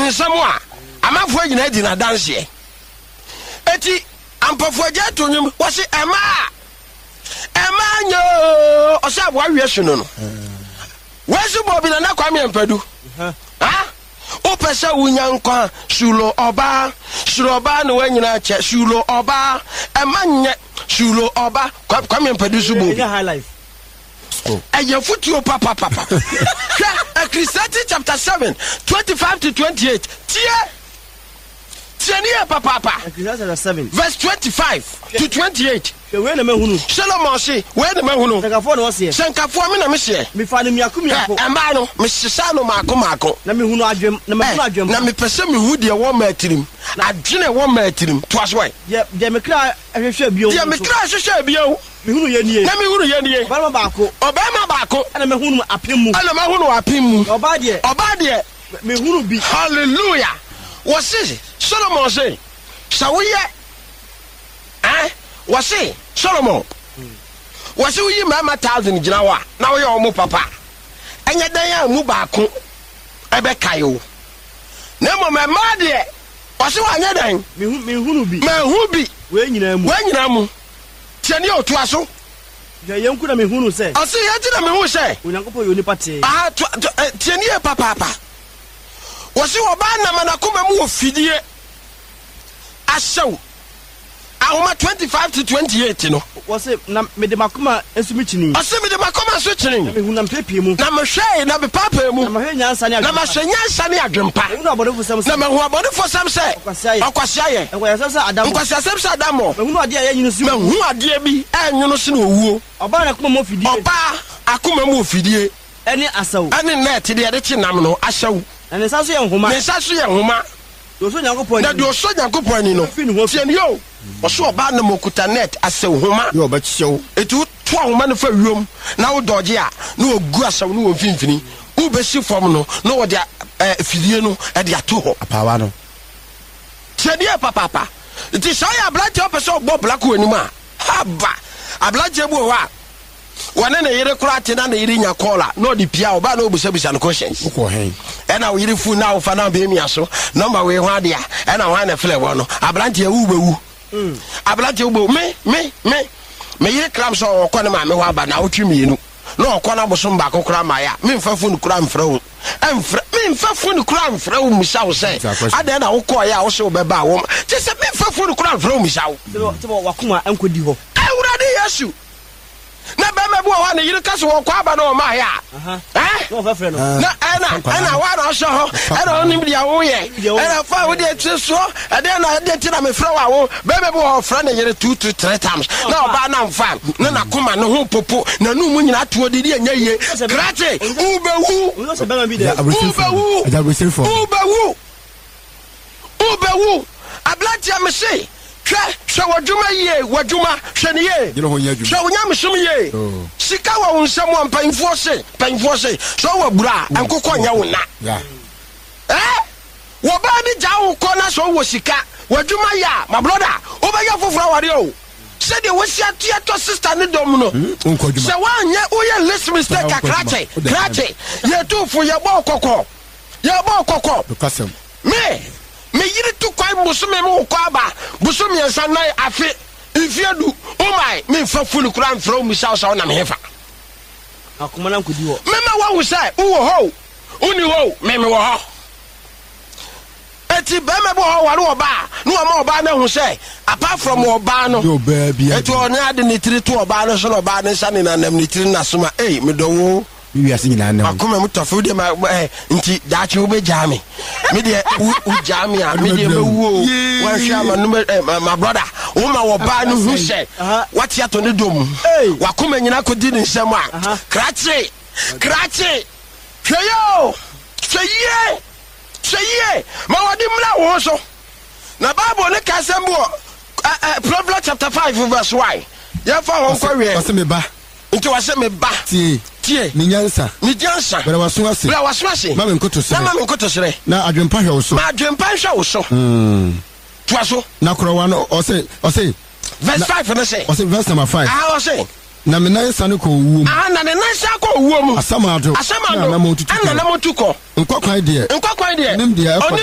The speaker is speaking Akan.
nsamo amafo nyina di na danse eti ampafo agya to nyum wo se ema nyo osabo awie so no wesu bobi na kwame mpadu o pese wunya nkwa shulo oba no wanyina che shulo oba emanye shulo oba kwame mpadu su bobi high life aya futuo papa Ecclesiastes chapter 7 25 to 28 tie ni papa Ecclesiastes 7 verse 25 to 28 we na mahunu Solomon say we na mahunu senkafo na wose senkafo me na me se me fa no miako amba no me sesa no maako na me hunu adwem na me hunu adwem na me pese me hu de wo ma atirim adwene wo ma atirim to aswe je me kra ahwehwe bio je me kra ahwehwe bio me hunu ye nie na me hunu ye nie obama baako ana me hunu apemu oba de me hunu bi hallelujah wose Solomon say sawoye wase Solomon wase uyi mama 1000 gina wa na wo ye omo papa enye dan ya mu baako ebe kayo na mo me ma de wase wa anya dan me hunu bi we nyina mu tiani otu aso ya yenku na me hunu se ase ya ti na me hu se onyankopɔ yo nipa te tiani e papa wase wo ba na manakoma mu ofidie asew ahoma 25 to 28 no wase na me de makoma esumi chini ase me de makoma so chini me hu na mpepie mu na me hwɛ na me papa mu na me hwɛ nyansa ne adwempa me hu abodefo sam na me hu abodefo sam sɛ akwasiaye nkwasiasɛ adamo me hu ade a yanyinu su me hu ade bi anyunu so na owuo oba na kuma mo fidie oba akoma mu ofidie ɛne asaw ɛne net de de chi nam no ahyɛw na ne sa so yɛ nhoma doso nyankopɔ na doso nyankopɔ ni no tie ni yo oso oba na mokuta net asew homa yo ba chichew etu to homa no fa wiom na wo doje a na ogu asew no wo mfimfini wo besi fom no na wo de fidie no e de ato ho apawa no tie die papa ti so ya black o pese ogbo black wani ma haba ablaje bu wa wane na yire kura te na yire nya kola no di pia oba na obusabisa no conscience ko hen e na yire fu na ofa na be miaso number we ho ade a e na wan na fle wo no ablante wu bewu ablante wu me yire kram so okọ na ma me ho aba na otwi mienu na okọ na bosom ba kokora ma ya me mfa fu no kura mfra wo me mfa fu no kura mfra wo musa wo se ade na wo ko ya wo se wo be ba wo ti se me mfa fu no kura mfra wo musa wo te wakoma ankodi ho awurade yesu na be me bo wa na yire kaso wo kwa ba na o ma ya no fa frɛ no na ana wa na so ho ana onim dia wo ye ana fa wo dia treso ade na ade ti na me frɛ wa wo be me bo ho frɛ na yire 2 to 3 times na oba na mfa na koma no ho popo na nu mu nyina to odi dia nya ye krate ubewu ablatia me say hwɛ wadwuma yie wadwuma hwɛ ne yie hwɛ wonyamsom yie sika wa wo nsɛm wa mpanfoɔ se so wa bura ankokɔ nya wo na wo ba bi gya wo kɔ na so wo sika wadwuma ya my brother wo ba ya foforo ware o se de wo sia to sister ne dom no se wa anya wo ye list mistake akrache ye tufo ye bɔ kokɔ me yiri tu kwai musume mu kwa ba busumi ensa na afi ifiedu oh my me fa fulu kura mfra mu sa na me hefa akoma na nkodi ho me ma wa hu sai wo ho uni ho me wo ho eti be me bo ho ware oba no ma oba na hu sai apart from oba no yo baby eti oni ade ni tiri to oba no so no oba ne sa ne na nam ni tiri na soma me do wo wi ase nyina na akoma mu tofo de ma nti daachi wo be jami me de u jami a me de mewu wan hwa ma no my brother wo ma wo ba no hu se what ya to ne dom wakoma nyina ko di ne nsem a krache hweyo hweye ma wadi mla wo so na bible ne ka sem bo Proverbs chapter 5 verse 1 ya fa ho kwa we wase me ba nti wase me ba tie ni nyansa bra waso ase ma me nkoto sere na adwempa hwe wo so to aso na krowa no o say verse 5 no say o say verse number 5 o say na me nansa ne ko wuo mu na ne nansa ko wuo mu asamado na mo tuko nkokwan de nim de